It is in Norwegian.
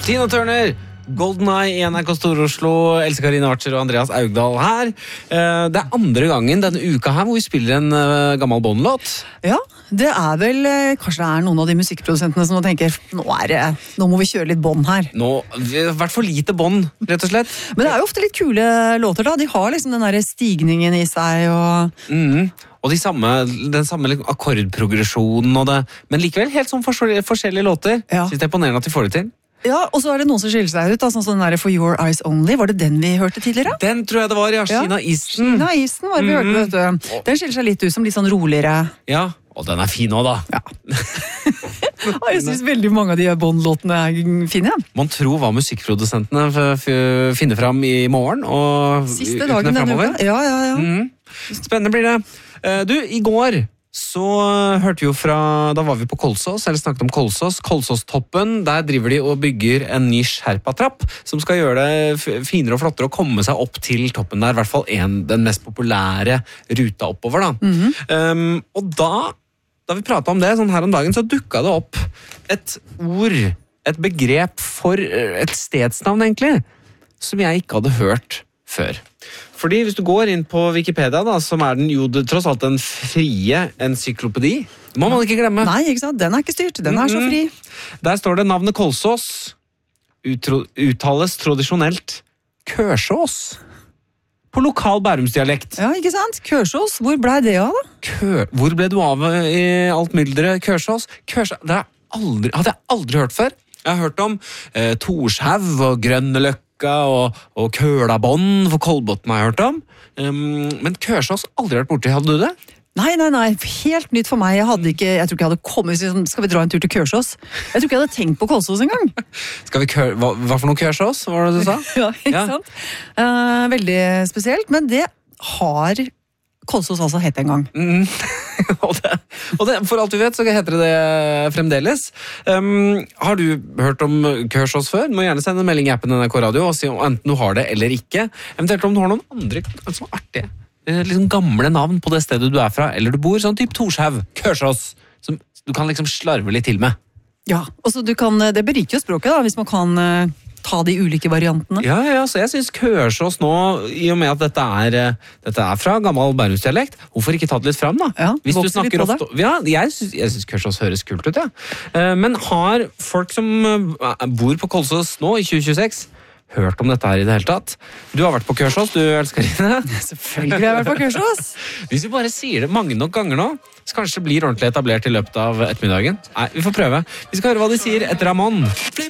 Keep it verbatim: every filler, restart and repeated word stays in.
Tina Turner, Golden Eye i N R K Stor-Oslo, Else Karine Archer og Andreas Augdal her. Det er andre gangen denne uka her hvor vi spiller en gammel Bond-låt. Ja, det er vel, kanskje det er noen av de musikkprodusentene som nå tenker, nå, er det, nå må vi kjøre litt Bond her. Nå, i hvert fall lite Bond, rett og slett. Men det er jo ofte litt kule låter da, de har liksom den der stigningen i seg og... Mm. Og de samme, den samme akkordprogresjonen og det, men likevel helt sånn forskjellige, forskjellige låter. Ja. Synes det er imponerende at de får det til. Ja, og så er det noen som skiller seg ut, da, sånn sånn der For Your Eyes Only, var det den vi hørte tidligere? Den tror jeg det var, ja, Sheena Easton. Sheena Easton var det vi hørte, vet du. Den skiller seg litt ut som litt sånn roligere. Ja, og den er fin også da. Ja. Og jeg synes veldig mange av de Bond-låtene er fine. Man tror hva musikkprodusentene finner fram i morgen og Siste dagen denne uka. Ja, ja, ja. Mm. Spennende blir det. Du, i går så hørte vi jo fra, da var vi på Kolsås, eller snakket om Kolsås, Kolsåstoppen, der driver de og bygger en ny Sherpa-trapp, som skal gjøre det finere og flottere å komme seg opp til toppen der, i hvert fall en, den mest populære ruta oppover da. Mm-hmm. um, og da, da vi pratet om det sånn her om dagen, så dukket det opp et ord, et begrep for et stedsnavn egentlig, som jeg ikke hadde hørt før. Fordi hvis du går inn på Wikipedia, da, som er den jo tross alt den frie encyklopedi, må man ikke glemme. Nei, ikke sant? Den er ikke styrt, den er så fri. Der står det navnet Kolsås, utro, uttales tradisjonelt Kørsås, på lokal Bærumsdialekt. Ja, ikke sant? Kørsås, hvor ble det av da? Kø, hvor ble du av i alt myldret? Kørsås? Kørsås, det har jeg aldri, hadde jeg aldri hørt før. Jeg har hørt om eh, Torshav og Grønneløkka, og, og Kølabånd for Kolbotn har jeg hørt om. Um, men Kørsås aldri vært borti, hadde du det? Nei, nei, nei, helt nytt for meg. Jeg hadde ikke, jeg tror ikke jeg hadde kommet, skal vi dra en tur til Kørsås? Jeg tror ikke jeg hadde tenkt på Kolsås en gang. Skal vi kør, hva, hva for noe Kørsås, var det du sa? Ja, ikke ja. sant? Uh, veldig spesielt, men det har Kolsås altså hett en gang. Mm. og, det, og det, for alt vi vet, så heter det det fremdeles. Um, har du hørt om Kørsås før? Du må gjerne sende en melding i appen N R K Radio og si om enten du har det eller ikke. Eventuelt om du har noen andre altså, artige, liksom gamle navn på det stedet du er fra, eller du bor, sånn typ Torshav, Kørsås, som du kan liksom slarve litt til med. Ja, og så du kan, det beriker jo språket da, hvis man kan ta de ulike variantene. Ja, ja, så jeg synes Kørsås nå, i og med at dette er, dette er fra gammel Bærumsdialekt, hvorfor ikke ta det litt fram da? Ja, hvis du snakker ofte, ja, jeg synes, jeg synes Kørsås høres kult ut, ja. Men har folk som bor på Kolsås nå i tjue tjueseks hørt om dette her i det hele tatt? Du har vært på Kørsås, du Else Karine? Selvfølgelig har jeg vært på Kørsås. Hvis vi bare sier det mange nok ganger nå, så kanskje det blir ordentlig etablert i løpet av ettermiddagen. Nei, vi får prøve. Vi skal høre hva de sier etter Ramon.